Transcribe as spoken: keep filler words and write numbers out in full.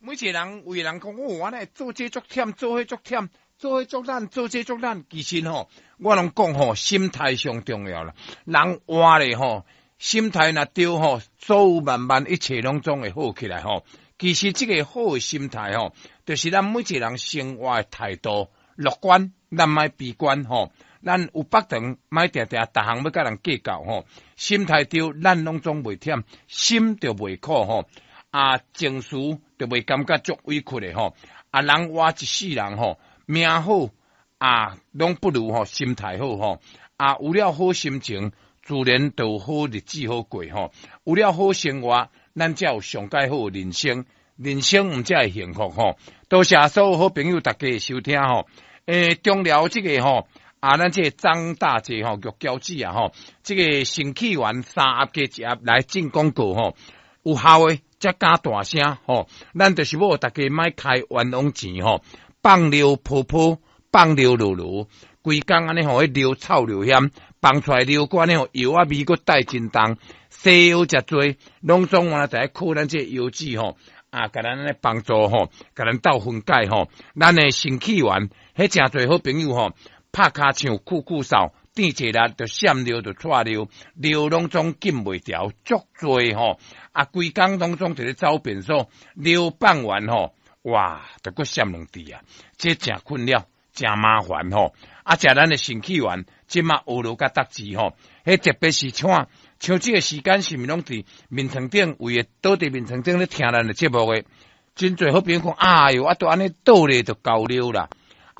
每一个人为人讲，哦，我呢做这足忝，做迄足忝，做迄足难，做这足难。其实吼，我拢讲吼，心态上重要啦。人活咧吼，心态若对吼，所有慢慢一切拢总会好起来吼。其实这个好的心态吼，就是咱每一个人生活的态度，乐观，咱莫悲观吼。咱有北长，莫定定逐项要甲人计较吼。心态对，咱拢总袂忝，心就袂苦吼。啊，情绪就袂感觉足委屈的吼。啊，人活一世人吼，命好啊，拢不如吼心态好吼。啊，有了好心情，自然就有好日子好过吼。有了好生活，咱才有上介好的人生，人生毋才会幸福吼。多谢所有好朋友大家的收听吼。诶，中了这个吼。啊，咱这个张大姐吼，玉娇子啊吼，这个新起源三盒加一盒来进广告吼，有效的才加大声吼，咱就是要大家莫开冤枉钱吼，放尿泡泡，放尿露露，规工安尼吼，迄尿臭尿险，放出来尿管呢吼，药啊味佫带真重，西药食多，拢总wanna在靠咱这药剂吼，啊，甲咱来帮助吼，甲咱斗分解吼，咱的新起源，迄诚侪好朋友吼。拍骹唱酷酷扫，电一力就闪尿就错尿，尿拢总禁袂调，足多吼。啊，规工拢总伫咧走便所，尿放完吼，哇，就佫闪两滴啊，这诚困扰，诚麻烦吼。啊，食咱的肾气丸，即马学路甲得志吼，迄特别是像像即个时间是毋拢伫面床顶，为倒伫面床顶咧听咱的节目诶，真侪好朋友讲，哎哟，啊，都安尼倒咧就够了啦。